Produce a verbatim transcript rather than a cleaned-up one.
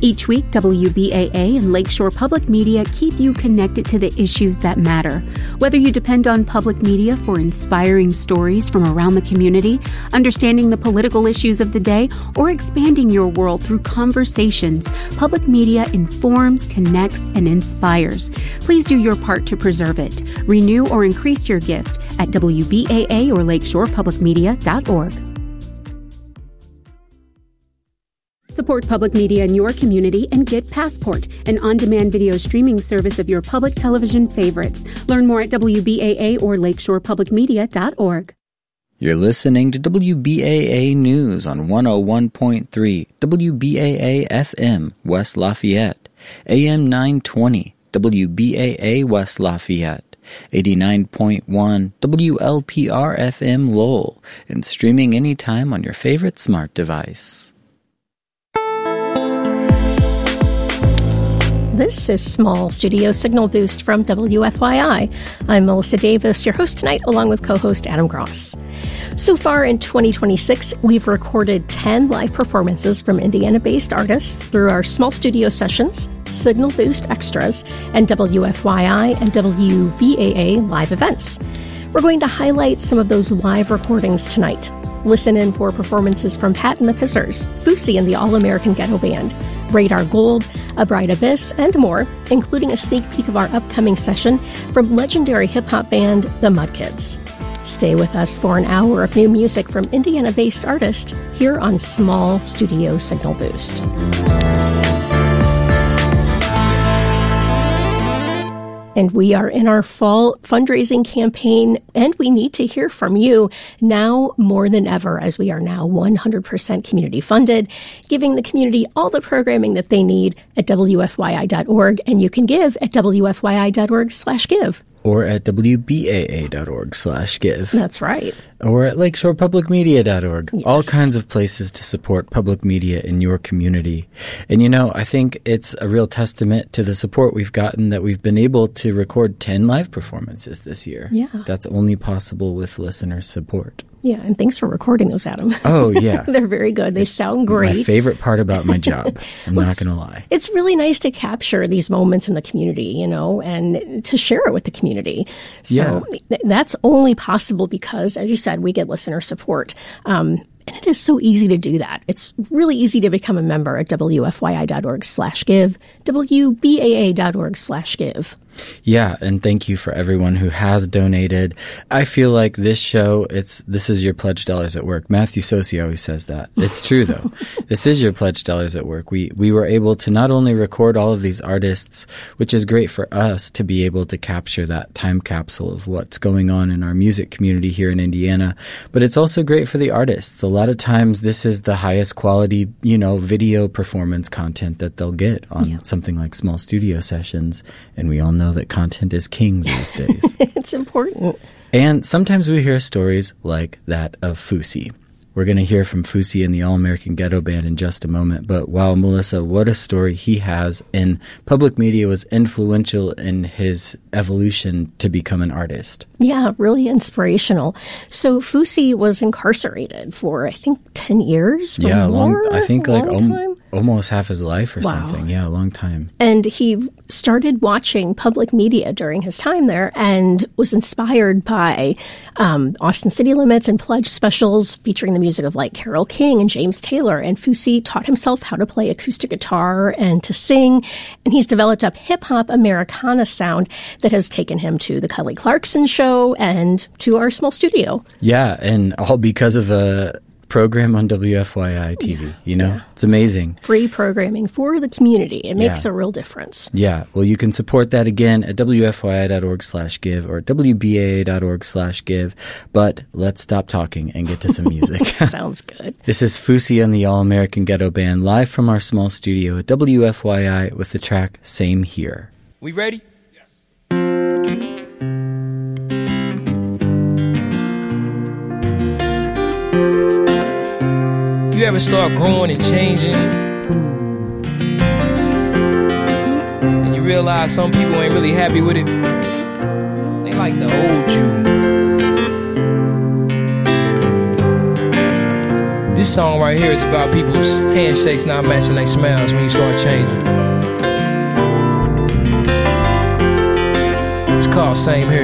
Each week, W B A A and Lakeshore Public Media keep you connected to the issues that matter. Whether you depend on public media for inspiring stories from around the community, understanding the political issues of the day, or expanding your world through conversations, public media informs, connects, and inspires. Please do your part to preserve it. Renew or increase your gift at W B A A or lakeshore public media dot org. Support public media in your community and get Passport, an on-demand video streaming service of your public television favorites. Learn more at W B A A or lakeshore public media dot org. You're listening to W B A A News on one oh one point three W B A A F M, West Lafayette, A M nine twenty W B A A West Lafayette, eighty-nine point one W L P R F M Lowell, and streaming anytime on your favorite smart device. This is Small Studio Signal Boost from W F Y I. I'm Melissa Davis, your host tonight, along with co-host Adam Gross. So far in twenty twenty-six, we've recorded ten live performances from Indiana-based artists through our Small Studio Sessions, Signal Boost Extras, and W F Y I and W B A A live events. We're going to highlight some of those live recordings tonight. Listen in for performances from Pat and the Pissers, Fousey and the All-American Ghetto Band, Radar Gold, A Bright Abyss, and more, including a sneak peek of our upcoming session from legendary hip-hop band The Mud Kids. Stay with us for an hour of new music from Indiana-based artists here on Small Studio Signal Boost. And we are in our fall fundraising campaign, and we need to hear from you now more than ever, as we are now one hundred percent community funded, giving the community all the programming that they need at W F Y I dot org, and you can give at W F Y I dot org slash give. Or at W B A A dot org slash give. That's right. Or at lakeshore public media dot org. Yes. All kinds of places to support public media in your community. And you know, I think it's a real testament to the support we've gotten that we've been able to record ten live performances this year. Yeah. That's only possible with listener support. Yeah, and thanks for recording those, Adam. Oh, yeah. They're very good. They it's sound great. My favorite part about my job. I'm well, not going to lie. It's really nice to capture these moments in the community, you know, and to share it with the community. So yeah. th- that's only possible because, as you said, we get listener support. Um, and it is so easy to do that. It's really easy to become a member at W F Y I dot org slash give, W B A A dot org slash give. Yeah, and thank you for everyone who has donated. I feel like this show, it's this is your pledge dollars at work. Matthew Sosi always says that. It's true, though. This is your pledge dollars at work. We we were able to not only record all of these artists, which is great for us to be able to capture that time capsule of what's going on in our music community here in Indiana, but it's also great for the artists. A lot of times this is the highest quality, you know, video performance content that they'll get on yeah. something like Small Studio Sessions, and we all know that content is king these days. It's important. And sometimes we hear stories like that of Fousey. We're going to hear from Fousey and the All-American Ghetto Band in just a moment. But wow, Melissa, what a story he has. And public media was influential in his evolution to become an artist. Yeah, really inspirational. So Fousey was incarcerated for, I think, ten years? Yeah, more? long, I think a like long om- almost half his life or wow. something. Yeah, a long time. And he started watching public media during his time there and was inspired by um, Austin City Limits and Pledge specials featuring the music of like Carole King and James Taylor. And Fousey taught himself how to play acoustic guitar and to sing. And he's developed a hip-hop Americana sound that has taken him to the Kelly Clarkson Show and to our Small Studio. Yeah, and all because of a program on W F Y I T V, yeah, you know? Yeah. It's amazing. Free programming for the community. It makes yeah. a real difference. Yeah. Well, you can support that again at W F Y I dot org slash give or W B A A dot org slash give. But let's stop talking and get to some music. Sounds good. This is Fousey and the All-American Ghetto Band live from our small studio at W F Y I with the track Same Here. We ready? You ever start growing and changing and you realize some people ain't really happy with it? They like the old you. This song right here is about people's handshakes not matching their smiles when you start changing. It's called Same Here.